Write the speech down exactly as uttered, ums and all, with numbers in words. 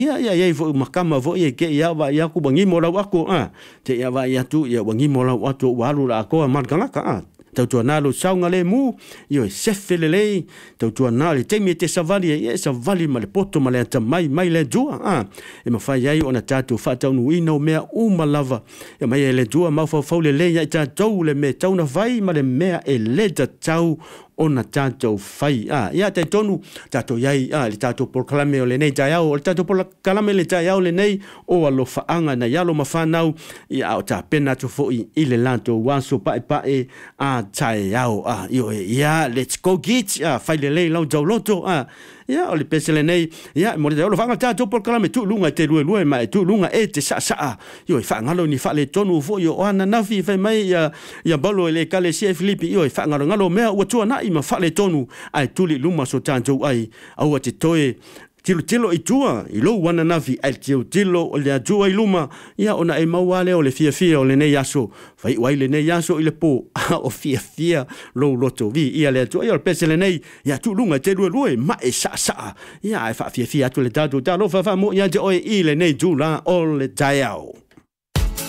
ia ia ia vo makama vo ia ke ia va ia ku bangi mo la wako a te ia va ia tu ia bangi mo la watu walu la ko man kala ka tau tua nalo saunga le mu io se felele tau tua nalo te mi te savali e savali ma le poto ma le ata mai mai le jua ah e ma fai ai ona tatu fa tau nu ino mea uma lava e mai le jua ma fa fa le le ia tau le me tau na vai ma le mea e le tau ona tato fai ah ia te tonu tato yai ah le tato por kalame o le nei taiao le tato por kalame le taiao le nei o alo faanga na yalo mafanau ia o ta pena to fo i le lanto waso pa pa e a taiao ah io ia let's go get ah fai le le lo loto ah ia o le pesele nei ia mo le lo faanga tato por kalame tu lunga te lue lue mai tu lunga e te sa sa io i faanga lo ni fa le tonu fo io ana nafi fai mai ia ia balo le kale si Filipi io i faanga lo ngalo mea o tu na ma fale tonu ai tuli luma so tanto ai au te toe tilo tilo i tua i lo wana navi ai tilo tilo o le atua i luma ia ona e mauale o le fia fia o le nei aso fai wai le nei aso i le po o fia fia lo loto vi ia le atua ia le pese le nei ia tu lunga te lue lue ma e sa sa ia e fa fia fia tu le tatu talo fa fa mo ia te oe i le nei tu la o le taiao